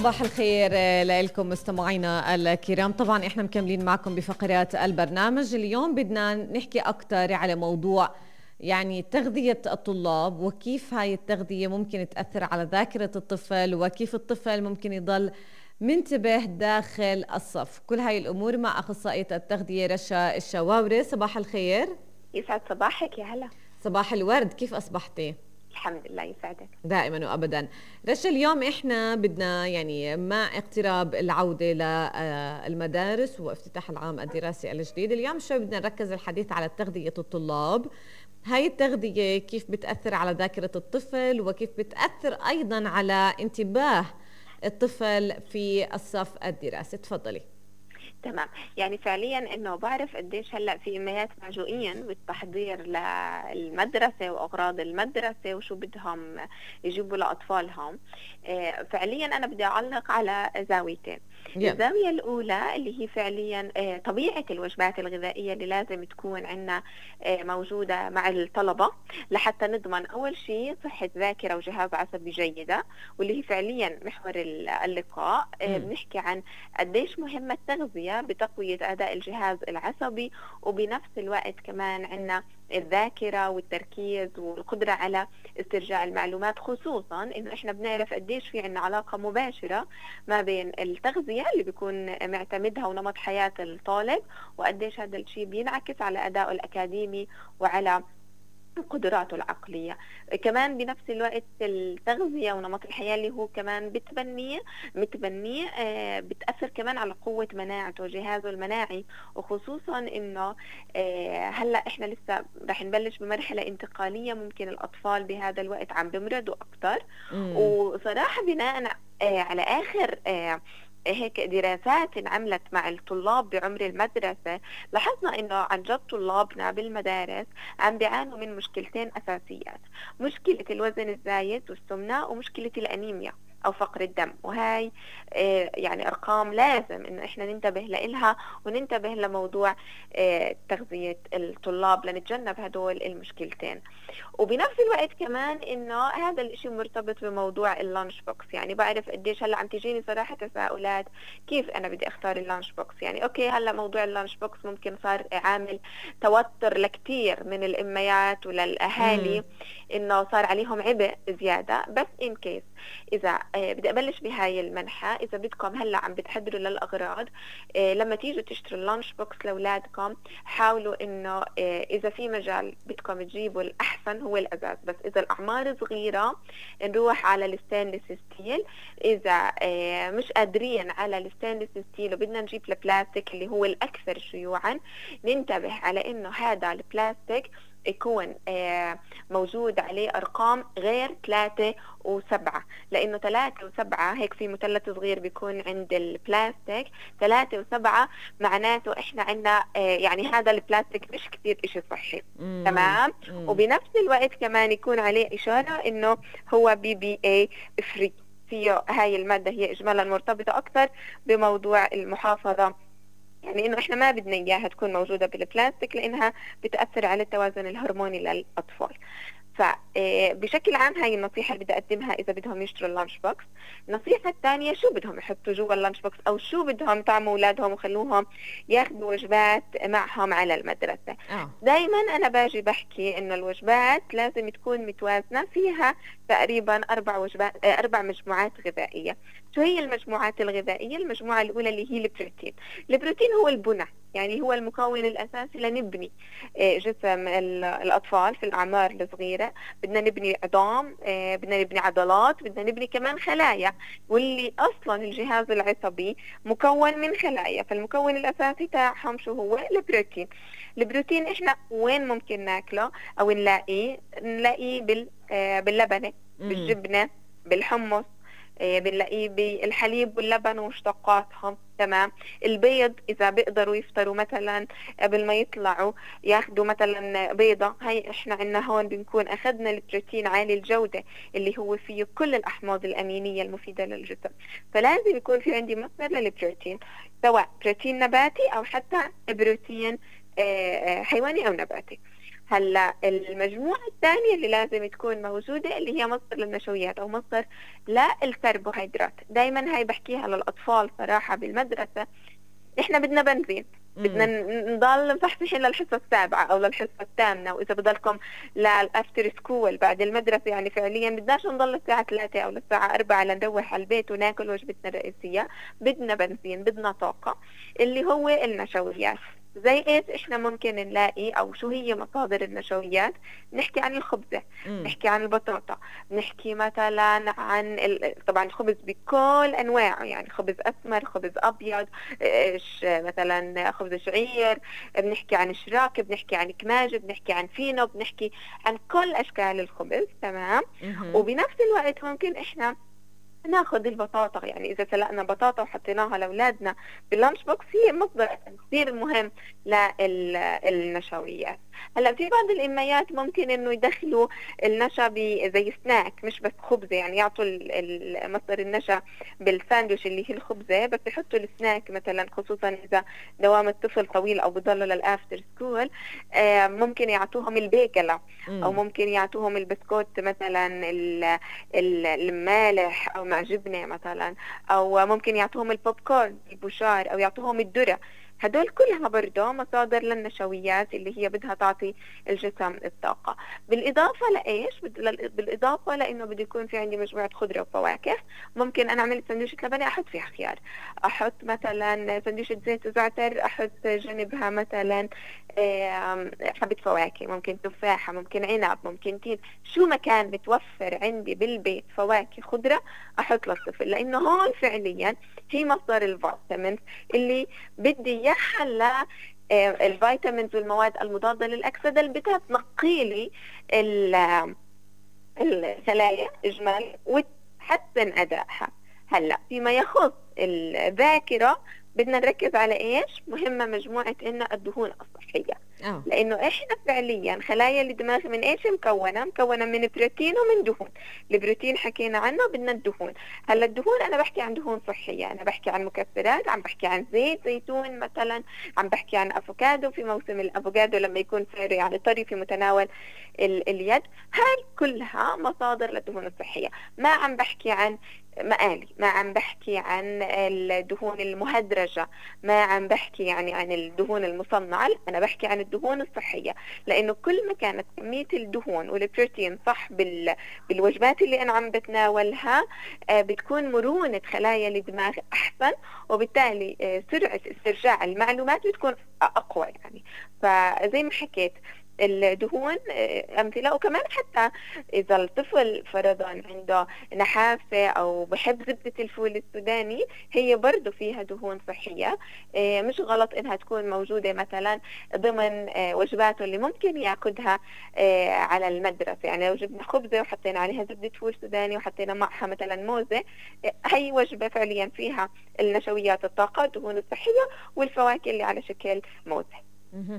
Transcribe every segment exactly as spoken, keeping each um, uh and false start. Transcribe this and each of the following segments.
صباح الخير لكم مستمعينا الكرام. طبعا احنا مكملين معكم بفقرات البرنامج. اليوم بدنا نحكي اكثر على موضوع يعني تغذية الطلاب، وكيف هاي التغذية ممكن تأثر على ذاكرة الطفل، وكيف الطفل ممكن يضل منتبه داخل الصف. كل هاي الأمور مع أخصائية التغذية رشا الشواوري. صباح الخير. يسعد صباحك. يا هلا. صباح الورد، كيف أصبحتي؟ الحمد لله، يسعدك. دائما وابدا. رشا، اليوم احنا بدنا يعني مع اقتراب العوده للمدارس وافتتاح العام الدراسي الجديد، اليوم شوي بدنا نركز الحديث على تغذيه الطلاب. هاي التغذيه كيف بتاثر على ذاكره الطفل، وكيف بتاثر ايضا على انتباه الطفل في الصف الدراسي. تفضلي. تمام. يعني فعليا انه بعرف قديش هلا في امهات معجوقين بالتحضير للمدرسه واغراض المدرسه وشو بدهم يجيبوا لاطفالهم. فعليا انا بدي اعلق على زاويتين. yeah. الزاويه الاولى اللي هي فعليا طبيعه الوجبات الغذائيه اللي لازم تكون عندنا موجوده مع الطلبه لحتى نضمن اول شيء صحه ذاكره وجهاز عصبي جيده، واللي هي فعليا محور اللقاء. mm. بنحكي عن قديش مهمه التغذيه بتقوية أداء الجهاز العصبي، وبنفس الوقت كمان عندنا الذاكرة والتركيز والقدرة على استرجاع المعلومات، خصوصا إنه إحنا بنعرف قديش في عندنا علاقة مباشرة ما بين التغذية اللي بيكون معتمدها ونمط حياة الطالب، وقديش هذا الشيء بينعكس على أدائه الأكاديمي وعلى قدراته العقلية. كمان بنفس الوقت التغذية ونمط الحياة اللي هو كمان بتبنيه متبنيه آه بتأثر كمان على قوة مناعته، جهازه المناعي، وخصوصا انه آه هلا احنا لسه رح نبلش بمرحلة انتقالية، ممكن الاطفال بهذا الوقت عم بمرضوا اكثر. وصراحة بناء آه على اخر آه هيك دراسات انعملت مع الطلاب بعمر المدرسة، لاحظنا انه عن جد طلابنا بالمدارس عم بيعانوا من مشكلتين اساسيات: مشكلة الوزن الزايد والسمنة، ومشكلة الانيميا او فقر الدم. وهاي يعني ارقام لازم انه احنا ننتبه لها، وننتبه لموضوع تغذية الطلاب لنتجنب هدول المشكلتين. وبنفس الوقت كمان انه هذا الاشي مرتبط بموضوع اللانش بوكس. يعني بعرف قديش هلا عم تجيني صراحة تساؤلات كيف انا بدي اختار اللانش بوكس. يعني اوكي هلا موضوع اللانش بوكس ممكن صار عامل توتر لكتير من الاميات وللاهالي، انه صار عليهم عبء زيادة. بس ان كيس اذا بدي ابلش بهاي المنحة، اذا بدكم هلا عم بتحضروا للاغراض، لما تيجوا تشتروا اللانش بوكس لاولادكم حاولوا انه اذا في مجال بدكم تجيبوا الاحسن هو الازاز، بس اذا الاعمار صغيرة نروح على الستانلس ستيل. اذا مش قادرين على الستانلس ستيل وبدنا نجيب البلاستيك اللي هو الاكثر شيوعا، ننتبه على انه هذا البلاستيك يكون موجود عليه أرقام غير ثلاثة وسبعة، لأنه ثلاثة وسبعة هيك في مثلث صغير بيكون عند البلاستيك. ثلاثة وسبعة معناته إحنا عندنا يعني هذا البلاستيك مش كتير إشي صحي. مم. تمام. مم. وبنفس الوقت كمان يكون عليه إشارة إنه هو بي بي اي فري، فيه هاي المادة هي إجمالا مرتبطة أكثر بموضوع المحافظة، يعني انه احنا ما بدنا اياها تكون موجودة بالبلاستيك لانها بتأثر على التوازن الهرموني للاطفال. فبشكل عام هاي النصيحة اللي بدي أقدمها إذا بدهم يشتروا اللانش بوكس. النصيحة الثانية شو بدهم يحطوا جوا اللانش بوكس، أو شو بدهم يطعموا أولادهم وخلوهم ياخذوا وجبات معهم على المدرسة. أوه. دايما أنا باجي بحكي إنه الوجبات لازم تكون متوازنة، فيها تقريبا أربع وجبات أربع مجموعات غذائية. شو هي المجموعات الغذائية؟ المجموعة الأولى اللي هي البروتين. البروتين هو البنى، يعني هو المكون الأساسي لنبني جسم الأطفال في الأعمار الصغيرة. بدنا نبني عظام، بدنا نبني عضلات، بدنا نبني كمان خلايا، واللي أصلا الجهاز العصبي مكون من خلايا، فالمكون الأساسي تاعهم شو هو؟ البروتين. البروتين إحنا وين ممكن ناكله أو نلاقيه؟ نلاقيه باللبنة، بالجبنة، بالحمص، بنلاقيه بالحليب واللبن ومشتقاتهم. تمام. البيض إذا بيقدروا يفطروا مثلا قبل ما يطلعوا ياخدوا مثلا بيضة، هاي إحنا عنا هون بنكون أخذنا البروتين عالي الجودة اللي هو فيه كل الأحماض الأمينية المفيدة للجسم. فلازم يكون في عندي مصدر للبروتين، سواء بروتين نباتي أو حتى بروتين حيواني أو نباتي. هلا المجموعة الثانية اللي لازم تكون موجودة اللي هي مصدر للنشويات أو مصدر للكربوهيدرات. دايما هاي بحكيها للأطفال صراحة بالمدرسة، إحنا بدنا بنزين، بدنا نضل مصحصحين للحصة السابعة أو للحصة الثامنة، وإذا بدلكم للأفتر سكول بعد المدرسة، يعني فعليا بدناش نضل الساعة ثلاثة أو للساعة أربعة لنروح على البيت وناكل وجبتنا الرئيسية. بدنا بنزين، بدنا طاقة اللي هو النشويات. زي ايش احنا ممكن نلاقي او شو هي مصادر النشويات؟ نحكي عن الخبزة، مم. نحكي عن البطاطا، نحكي مثلا عن ال... طبعا الخبز بكل انواعه، يعني خبز اسمر، خبز ابيض، إيش مثلا خبز شعير، بنحكي عن شراك، بنحكي عن كماج، بنحكي عن فينو، بنحكي عن كل اشكال الخبز. تمام. مهم. وبنفس الوقت ممكن احنا ناخذ البطاطا، يعني اذا سلقنا بطاطا وحطيناها لاولادنا باللانش بوكس هي مصدر كثير مهم للنشويات. هلا في بعض الاميات ممكن انه يدخلوا النشا زي سناك، مش بس خبزه، يعني يعطوا مصدر النشا بالساندويش اللي هي الخبزه، بس يحطوا السناك مثلا، خصوصا اذا دوام الطفل طويل او بضل للافتر سكول، ممكن يعطوهم البيكلا او ممكن يعطوهم البسكوت مثلا المالح او مع جبنه مثلا، او ممكن يعطوهم البوب كورن البشار، او يعطوهم الذره. هدول كلها برضه مصادر للنشويات اللي هي بدها تعطي الجسم الطاقة. بالإضافة لإيش؟ بالإضافة لأنه بده يكون في عندي مجموعة خضرة وفواكه. ممكن أنا أعمل سندويشة لبنة أحط فيها خيار، أحط مثلا سندويشة زيت وزعتر أحط جنبها مثلا حبة فواكه، ممكن تفاحة، ممكن عنب، ممكن تين، شو ما كان متوفر عندي بالبيت فواكه خضرة أحط للطفل، لأنه هون فعليا هي مصدر الفيتامين اللي بدي يحلى الفيتامينز والمواد المضادة للأكسدة اللي بدها تنقي لي الخلايا إجمال وتحسن أدائها. هلا فيما يخص الذاكرة بدنا نركز على إيش؟ مهمة مجموعة إن الدهون الصحية. أوه. لأنه إحنا فعليا خلايا الدماغ من إيش مكونة؟ مكونة من بروتين ومن دهون. البروتين حكينا عنه، بدنا الدهون. هلا الدهون أنا بحكي عن دهون صحية، أنا بحكي عن مكسرات، عم بحكي عن زيت زيتون مثلا، عم بحكي عن أفوكادو في موسم الأفوكادو لما يكون سعره يعني طري في متناول ال اليد. هاي كلها مصادر للدهون الصحية. ما عم بحكي عن مقالي، ما عم بحكي عن الدهون المهدرجة، ما عم بحكي يعني عن الدهون المصنعة، أنا بحكي عن الدهون الصحية. لأنه كل ما كانت كمية الدهون والبروتين صح بال... بالوجبات اللي أنا عم بتناولها، آه بتكون مرونة خلايا الدماغ أحسن، وبالتالي آه سرعة استرجاع المعلومات بتكون أقوى. يعني فزي ما حكيت الدهون أمثلة. وكمان حتى إذا الطفل فرضا عنده نحافة أو بحب زبدة الفول السوداني، هي برضو فيها دهون صحية، مش غلط إنها تكون موجودة مثلا ضمن وجباته اللي ممكن يأخذها على المدرسة. يعني لو جبنا خبزة وحطينا عليها زبدة فول سوداني وحطينا معها مثلا موزة، هي وجبة فعليا فيها النشويات، الطاقة، الدهون الصحية، والفواكه اللي على شكل موزة.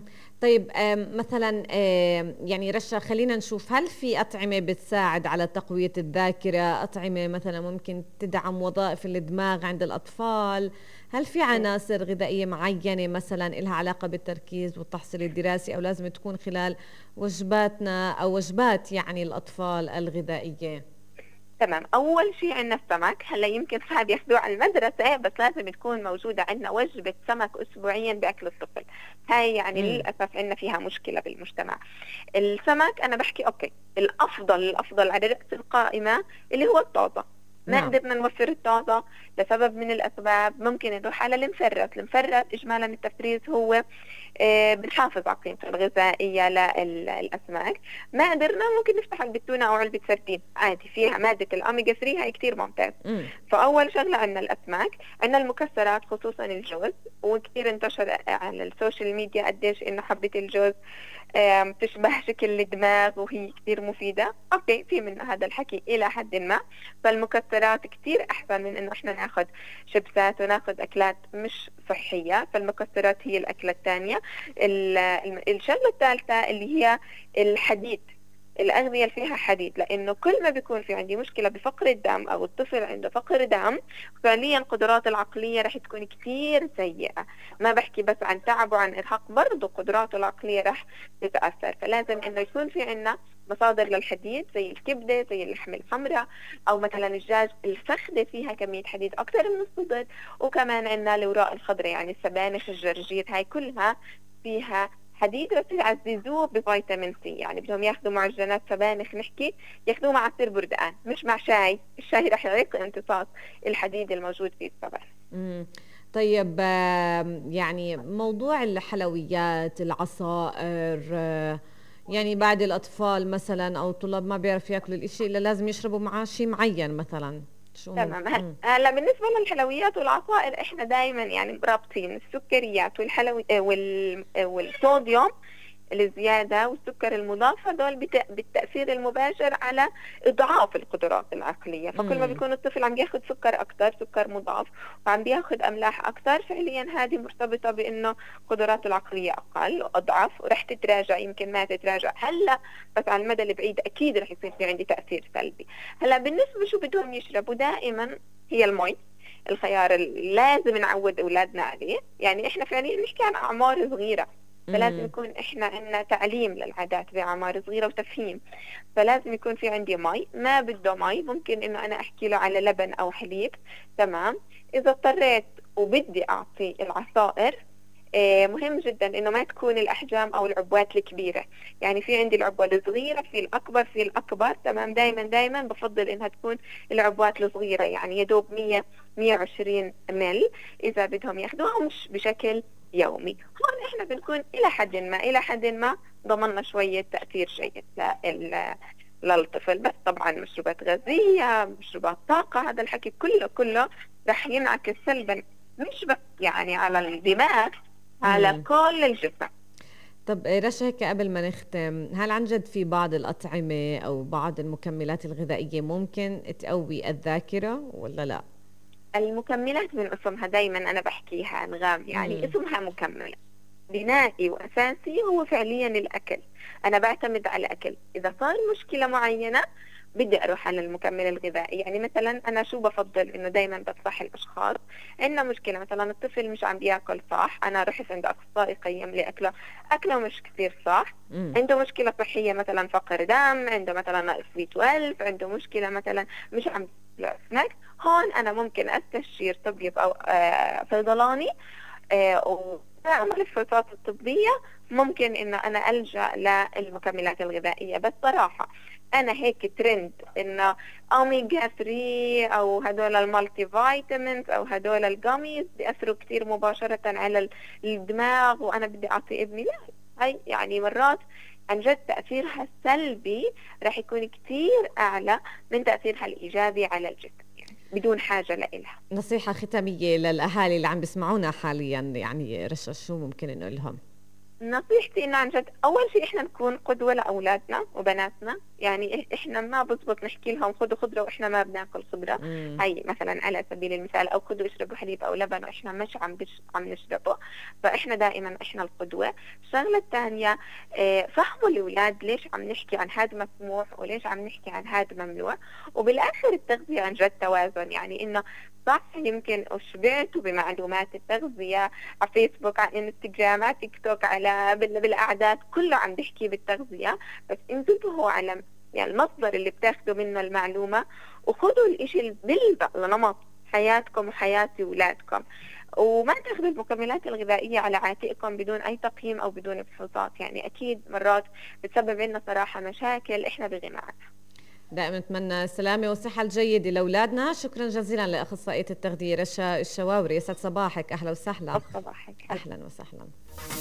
طيب مثلا يعني رشا، خلينا نشوف، هل في أطعمة بتساعد على تقوية الذاكرة؟ أطعمة مثلا ممكن تدعم وظائف الدماغ عند الأطفال؟ هل في عناصر غذائية معينة مثلا لها علاقة بالتركيز والتحصيل الدراسي، أو لازم تكون خلال وجباتنا أو وجبات يعني الأطفال الغذائية؟ تمام. أول شيء عندنا السمك. هلا يمكن صعب ياخذوه على المدرسة، بس لازم تكون موجودة عندنا وجبة سمك أسبوعيا بأكل الطفل. هاي يعني م. للأسف عندنا فيها مشكلة بالمجتمع. السمك أنا بحكي أوكي، الأفضل الأفضل على رأس القائمة اللي هو الطازة. ما قدرنا نوفر الطازة لسبب من الأسباب، ممكن نروح على المفرط. المفرط إجمالا التفريز هو آه بنحافظ على قيمته الغذائية للأسماك. ما قدرنا ممكن نفتح علبة تونة أو علبة سردين عادي، فيها مادة الأوميجا ثلاثة، هاي كتير ممتاز. م. فأول شغلة عندنا الأسماك. عندنا المكسرات خصوصا الجوز، وكتير انتشر على السوشيال ميديا قديش إنه حبة الجوز تشبه شكل الدماغ وهي كتير مفيدة. أوكي، في منها هذا الحكي إلى حد ما. فالمكسرات كتير أحسن من إنه إحنا ناخد شيبسات وناخد أكلات مش صحية. فالمكسرات هي الأكلة الثانية. الشغلة الثالثة اللي هي الحديد. الأغذية اللي فيها حديد، لأنه كل ما بيكون في عندي مشكلة بفقر الدم أو الطفل عنده فقر دم فعليا قدراته العقلية رح تكون كتير سيئة. ما بحكي بس عن تعب وعن إرهاق، برضه قدراته العقلية رح تتأثر. فلازم إنه يكون في عنا مصادر للحديد زي الكبدة، زي اللحمة الحمراء، أو مثلا الدجاج الفخدة فيها كمية حديد أكثر من الصدر. وكمان عنا الأوراق الخضراء يعني السبانخ، الجرجير، هاي كلها فيها حديد بس يعززوه بفيتامين سي. يعني بدهم ياخذوا معجنات سبانخ نحكي ياخذوه مع عصير بردقان مش مع شاي، الشاي رح يعيق امتصاص الحديد الموجود في السبانخ. امم طيب يعني موضوع الحلويات، العصائر، يعني بعد الأطفال مثلا أو الطلاب ما بيعرفوا ياكلوا الإشي إلا لازم يشربوا معاه شيء معين مثلا، شو تمام. هلا بالنسبه للحلويات والعصائر احنا دائما يعني رابطين السكريات والحلوي وال... والصوديوم الزيادة والسكر المضاف، هذول بالتأثير المباشر على إضعاف القدرات العقلية. فكل ما بيكون الطفل عم بياخد سكر أكثر، سكر مضاف، وعم بياخد أملاح أكثر، فعليا هذه مرتبطة بأنه قدراته العقلية أقل وأضعف ورح تتراجع، يمكن ما تتراجع هلا بس على المدى البعيد أكيد رح يصير في عندي تأثير سلبي. هلا بالنسبة شو بدهم يشربوا دائما هي المي، الخيار اللي لازم نعود أولادنا عليه. يعني إحنا فعليا نحكي عن أعمار صغيرة، فلازم يكون احنا عندنا تعليم للعادات باعمار صغيره وتفهيم. فلازم يكون في عندي مي، ما بده مي ممكن انه انا احكي له على لبن او حليب. تمام. اذا اضطريت وبدي اعطي العصائر آه مهم جدا انه ما تكون الاحجام او العبوات الكبيره. يعني في عندي العبوه الصغيره، في الاكبر، في الاكبر. تمام. دائما دائما بفضل انها تكون العبوات الصغيره، يعني يدوب مية مية وعشرين مل اذا بدهم ياخذوها مش بشكل يومي. هون احنا بنكون الى حد ما الى حد ما ضمننا شويه تاثير جيد للطفل. بس طبعا مشروبات غازيه، مشروبات طاقه، هذا الحكي كله كله رح ينعكس سلبا مش بس يعني على الدماغ، على مم. كل الجسم. طب رشا هيك قبل ما نختم، هل عن جد في بعض الأطعمة أو بعض المكملات الغذائية ممكن تقوي الذاكرة ولا لا؟ المكملات من اسمها دايما أنا بحكيها أنغام، يعني مم. اسمها مكمل بنائي وأساسي هو فعليا الأكل. أنا بعتمد على الأكل. إذا صار مشكلة معينة بدي أروح على المكمل الغذائي. يعني مثلا أنا شو بفضل إنه دايما بنصح الأشخاص، عندنا مشكلة مثلا الطفل مش عم بياكل صح، أنا رحت عند أخصائي قيم لي أكله أكله مش كثير صح. مم. عنده مشكلة صحية مثلا فقر دم، عنده مثلا نقص بي اثناشر، عنده مشكلة مثلا مش عم سناك. هون أنا ممكن أستشير طبيب أو آه صيدلاني آه وأعمل الفحوصات الطبية. ممكن إنه أنا ألجأ للمكملات الغذائية. بس صراحة أنا هيك ترند إنه أوميجا ثلاثة أو هدول المالتي فيتامينز أو هدول الجاميز بيأثروا كتير مباشرة على الدماغ وأنا بدي أعطي ابني، لا. هاي يعني مرات عن جد تأثيرها السلبي رح يكون كتير أعلى من تأثيرها الإيجابي على الجسم، يعني بدون حاجة لإلها. نصيحة ختامية للأهالي اللي عم بسمعونا حاليا، يعني رشا شو ممكن نقول لهم؟ نصيحتي إنه عن جد أول شيء إحنا نكون قدوة لأولادنا وبناتنا. يعني إحنا ما بزبط نحكي لهم خذوا خضرة وإحنا ما بناكل خضرة. مم. هاي مثلا على سبيل المثال، أو خذوا اشربوا حليب أو لبن وإحنا مش عم بش عم نشربه. فإحنا دائما إحنا القدوة. الشغلة الثانية اه فهموا الأولاد ليش عم نحكي عن هذا مسموح وليش عم نحكي عن هذا ممنوع. وبالآخر التغذية عن جد توازن، يعني إنه صح يمكن أشبعت بمعلومات التغذية على فيسبوك، على انستغرام، على تيك توك، على بالأعداد كله عم بحكي بالتغذية. بس انتبهوا على يعني المصدر اللي بتاخدوا منه المعلومة، وخذوا الإشي اللي بيلبق لنمط حياتكم وحياة أولادكم، وما تاخذوا المكملات الغذائية على عاتقكم بدون أي تقييم أو بدون فحوصات. يعني أكيد مرات بتسبب لنا صراحة مشاكل إحنا بغنى عنها. دائما نتمنى السلامة والصحة الجيدة لأولادنا. شكرا جزيلا لأخصائية التغذية رشا الشواوري. يسعد صباحك. أهلا وسهلا. صباحك. أهلا وسهلا.